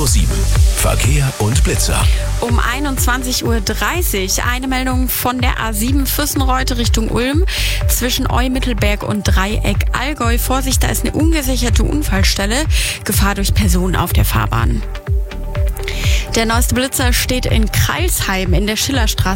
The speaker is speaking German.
Radio 7. Verkehr und Blitzer. Um 21.30 Uhr eine Meldung von der A7 Füssenreute Richtung Ulm. Zwischen Eu-Mittelberg und Dreieck Allgäu. Vorsicht, da ist eine ungesicherte Unfallstelle. Gefahr durch Personen auf der Fahrbahn. Der neueste Blitzer steht in Crailsheim in der Schillerstraße.